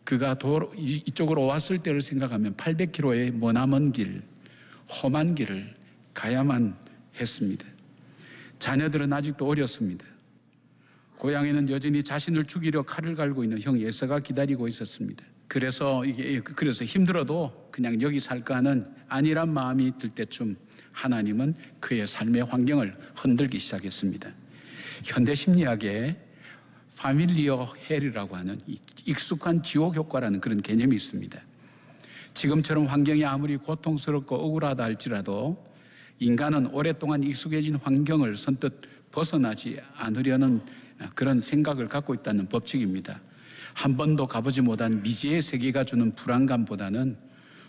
그가 이쪽으로 왔을 때를 생각하면 800km의 머나먼 길, 험한 길을 가야만 했습니다. 자녀들은 아직도 어렸습니다. 고향에는 여전히 자신을 죽이려 칼을 갈고 있는 형 에서가 기다리고 있었습니다. 그래서 힘들어도 그냥 여기 살까 하는 안일한 마음이 들 때쯤 하나님은 그의 삶의 환경을 흔들기 시작했습니다. 현대 심리학에 파밀리어 헬이라고 하는 익숙한 지옥 효과라는 그런 개념이 있습니다. 지금처럼 환경이 아무리 고통스럽고 억울하다 할지라도 인간은 오랫동안 익숙해진 환경을 선뜻 벗어나지 않으려는 그런 생각을 갖고 있다는 법칙입니다. 한 번도 가보지 못한 미지의 세계가 주는 불안감보다는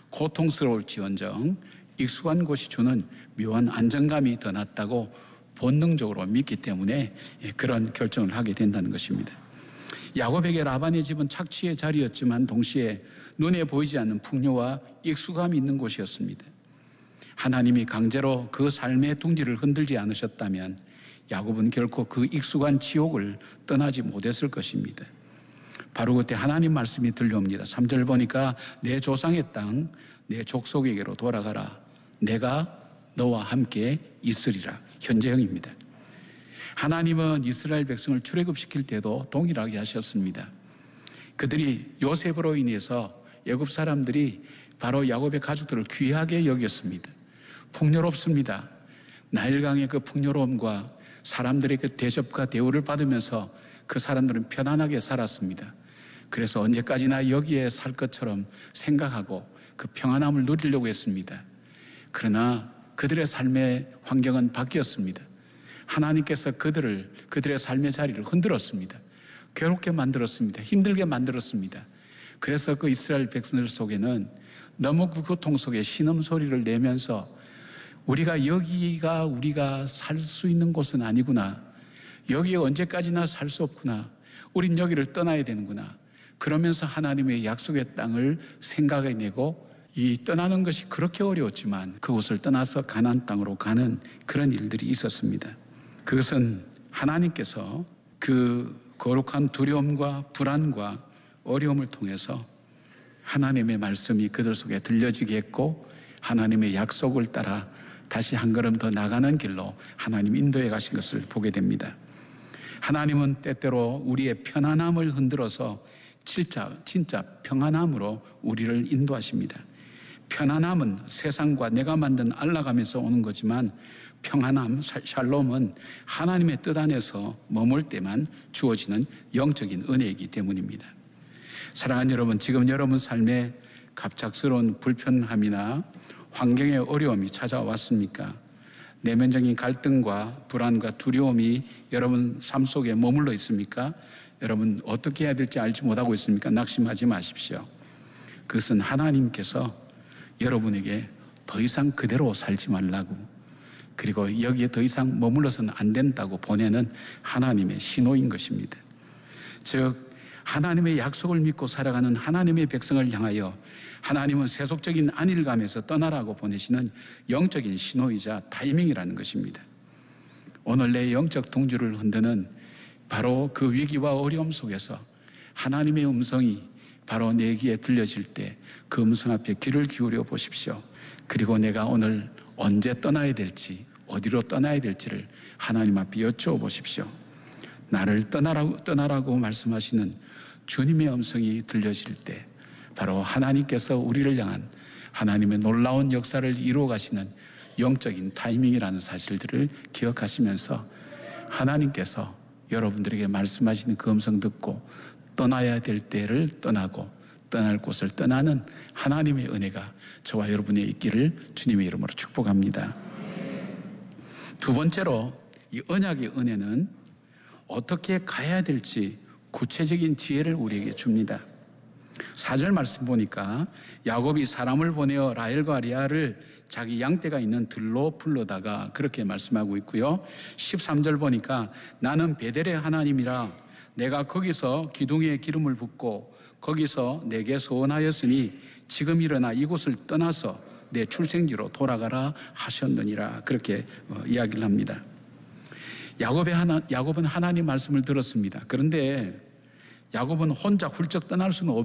고통스러울지언정 익숙한 곳이 주는 묘한 안정감이 더 낫다고 본능적으로 믿기 때문에 그런 결정을 하게 된다는 것입니다. 야곱에게 라반의 집은 착취의 자리였지만 동시에 눈에 보이지 않는 풍요와 익숙함이 있는 곳이었습니다. 하나님이 강제로 그 삶의 둥지를 흔들지 않으셨다면 야곱은 결코 그 익숙한 지옥을 떠나지 못했을 것입니다. 바로 그때 하나님 말씀이 들려옵니다. 3절 보니까 내 조상의 땅, 내 족속에게로 돌아가라. 내가 너와 함께 있으리라. 현재형입니다. 하나님은 이스라엘 백성을 출애굽시킬 때도 동일하게 하셨습니다. 그들이 요셉으로 인해서 애굽 사람들이 바로 야곱의 가족들을 귀하게 여겼습니다. 풍요롭습니다. 나일강의 그 풍요로움과 사람들의 그 대접과 대우를 받으면서 그 사람들은 편안하게 살았습니다. 그래서 언제까지나 여기에 살 것처럼 생각하고 그 평안함을 누리려고 했습니다. 그러나 그들의 삶의 환경은 바뀌었습니다. 하나님께서 그들의 삶의 자리를 흔들었습니다. 괴롭게 만들었습니다. 힘들게 만들었습니다. 그래서 그 이스라엘 백성들 속에는 너무 그 고통 속에 신음소리를 내면서 여기가 우리가 살 수 있는 곳은 아니구나. 여기에 언제까지나 살 수 없구나. 우린 여기를 떠나야 되는구나. 그러면서 하나님의 약속의 땅을 생각해내고 이 떠나는 것이 그렇게 어려웠지만 그곳을 떠나서 가나안 땅으로 가는 그런 일들이 있었습니다. 그것은 하나님께서 그 거룩한 두려움과 불안과 어려움을 통해서 하나님의 말씀이 그들 속에 들려지게 했고 하나님의 약속을 따라 다시 한 걸음 더 나가는 길로 하나님 인도해 가신 것을 보게 됩니다. 하나님은 때때로 우리의 편안함을 흔들어서 진짜 평안함으로 우리를 인도하십니다. 편안함은 세상과 내가 만든 안락함에서 오는 거지만 평안함, 샬롬은 하나님의 뜻 안에서 머물 때만 주어지는 영적인 은혜이기 때문입니다. 사랑하는 여러분, 지금 여러분 삶에 갑작스러운 불편함이나 환경의 어려움이 찾아왔습니까? 내면적인 갈등과 불안과 두려움이 여러분 삶 속에 머물러 있습니까? 여러분 어떻게 해야 될지 알지 못하고 있습니까? 낙심하지 마십시오. 그것은 하나님께서 여러분에게 더 이상 그대로 살지 말라고, 그리고 여기에 더 이상 머물러서는 안 된다고 보내는 하나님의 신호인 것입니다. 즉 하나님의 약속을 믿고 살아가는 하나님의 백성을 향하여 하나님은 세속적인 안일감에서 떠나라고 보내시는 영적인 신호이자 타이밍이라는 것입니다. 오늘 내 영적 동주를 흔드는 바로 그 위기와 어려움 속에서 하나님의 음성이 바로 내 귀에 들려질 때 그 음성 앞에 귀를 기울여 보십시오. 그리고 내가 오늘 언제 떠나야 될지, 어디로 떠나야 될지를 하나님 앞에 여쭈어 보십시오. 나를 떠나라고 말씀하시는 주님의 음성이 들려질 때 바로 하나님께서 우리를 향한 하나님의 놀라운 역사를 이루어 가시는 영적인 타이밍이라는 사실들을 기억하시면서 하나님께서 여러분들에게 말씀하시는 그 음성 듣고 떠나야 될 때를 떠나고 떠날 곳을 떠나는 하나님의 은혜가 저와 여러분의 있기를 주님의 이름으로 축복합니다. 두 번째로 이 언약의 은혜는 어떻게 가야 될지 구체적인 지혜를 우리에게 줍니다. 4절 말씀 보니까 야곱이 사람을 보내어 라헬과 리아를 자기 양떼가 있는 들로 불러다가 그렇게 말씀하고 있고요. 13절 보니까 나는 베델의 하나님이라 내가 거기서 기둥에 기름을 붓고 거기서 내게 소원하였으니 지금 일어나 이곳을 떠나서 내 출생지로 돌아가라 하셨느니라, 그렇게 이야기를 합니다. 야곱은 하나님 말씀을 들었습니다. 그런데 야곱은 혼자 훌쩍 떠날 수는